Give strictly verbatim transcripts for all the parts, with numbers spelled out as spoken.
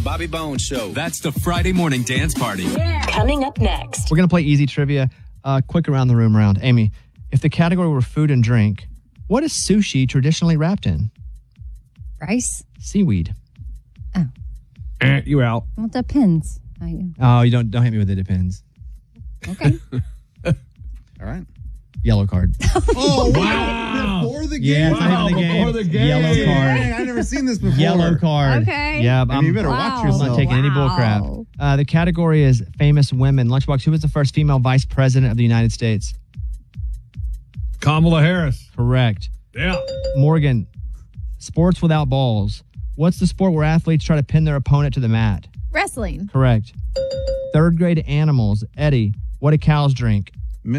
Bobby Bones Show. That's the Friday morning dance party. Yeah. Coming up next. We're going to play easy trivia. Uh, quick around the room round. Amy, if the category were food and drink, what is sushi traditionally wrapped in? Rice? Seaweed. Oh. Eh, you're out. Well, it depends. I, Oh, you don't don't hit me with it depends. okay. All right. Yellow card. Oh, wow. Before the game? Yeah, it's not even the game. Before the game. Yellow card. Dang, I've never seen this before. Yellow card. Okay. Yeah, I mean, you better watch Wow. I'm yourself. not taking any bull crap. Wow. Uh, the category is famous women. Lunchbox, who was the first female vice president of the United States? Kamala Harris. Correct. Yeah. Morgan, sports without balls. What's the sport where athletes try to pin their opponent to the mat? Wrestling. Correct. Third grade animals. Eddie, what do cows drink?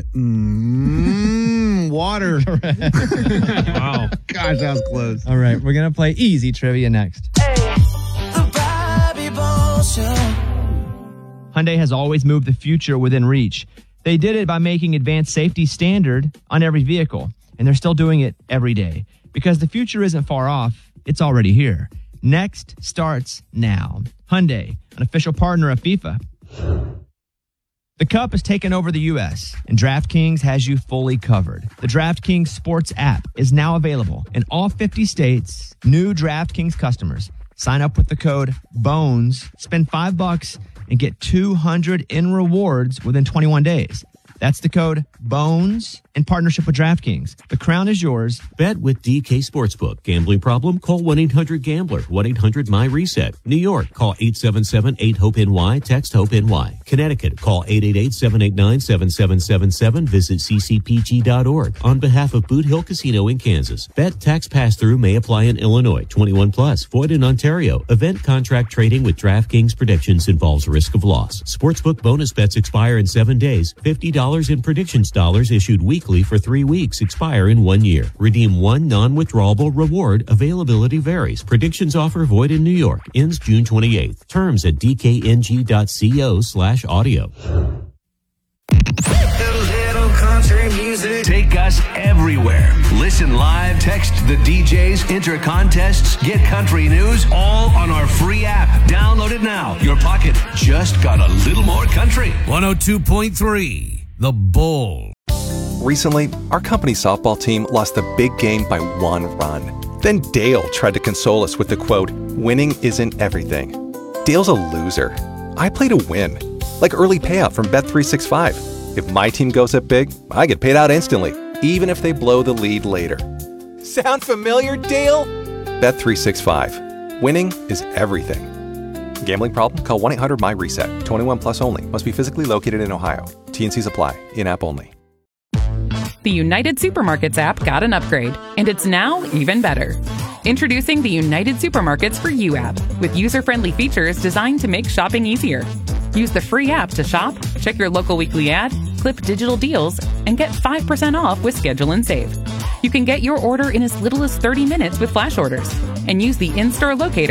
Mm, water. Wow. Gosh, that was close. All right, we're going to play easy trivia next. Hyundai has always moved the future within reach. They did it by making advanced safety standard on every vehicle, and they're still doing it every day. Because the future isn't far off, it's already here. Next starts now. Hyundai, an official partner of FIFA. The Cup has taken over the U S, and DraftKings has you fully covered. The DraftKings Sports app is now available in all fifty states. New DraftKings customers sign up with the code BONES, spend five bucks, and get two hundred in rewards within twenty-one days. That's the code BONES in partnership with DraftKings. The crown is yours. Bet with D K Sportsbook. Gambling problem? Call one eight hundred gambler. one eight hundred my reset. New York, call eight seven seven eight hope N Y. Text HOPE N Y. Connecticut, call eight eight eight seven eight nine seven seven seven seven. Visit c c p g dot org. On behalf of Boot Hill Casino in Kansas. Bet tax pass-through may apply in Illinois. twenty-one plus. Void in Ontario. Event contract trading with DraftKings predictions involves risk of loss. Sportsbook bonus bets expire in seven days. fifty dollars in predictions dollars issued weekly for three weeks. Expire in one year. Redeem one non-withdrawable reward. Availability varies. Predictions offer void in New York. Ends June twenty-eighth. Terms at d k n g dot co slash audio. Little country music. Take us everywhere. Listen live, text the D Js, enter contests, get country news, all on our free app. Download it now. Your pocket just got a little more country. one oh two point three, The Bull. Recently, our company softball team lost the big game by one run. Then Dale tried to console us with the quote, "Winning isn't everything." Dale's a loser. I play to win. Like early payout from Bet three sixty-five. If my team goes up big, I get paid out instantly, even if they blow the lead later. Sound familiar, Dale? Bet three sixty-five. Winning is everything. Gambling problem? Call one eight hundred my reset. twenty-one plus only. Must be physically located in Ohio. T N Cs apply. In-app only. The United Supermarkets app got an upgrade, and it's now even better. Introducing the United Supermarkets for You app, with user-friendly features designed to make shopping easier. Use the free app to shop, check your local weekly ad, clip digital deals, and get five percent off with Schedule and Save. You can get your order in as little as thirty minutes with flash orders, and use the in-store locator